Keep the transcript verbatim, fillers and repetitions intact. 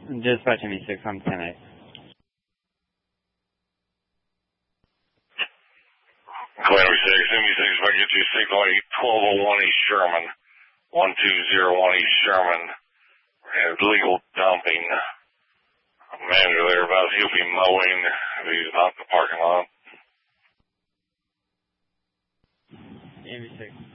Dispatch M E six, I'm ten eight. Clear M E six, M E six, if I get you signal eight, twelve oh one East Sherman, one two zero one East Sherman, and legal dumping. Manager there about he'll be mowing if he's not in the parking lot. M E six.